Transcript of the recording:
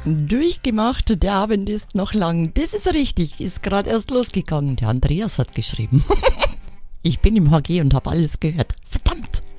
Durchgemacht, der Abend ist noch lang. Das ist richtig, ist gerade erst losgegangen. Der Andreas hat geschrieben. Ich bin im HG und habe alles gehört. Verdammt.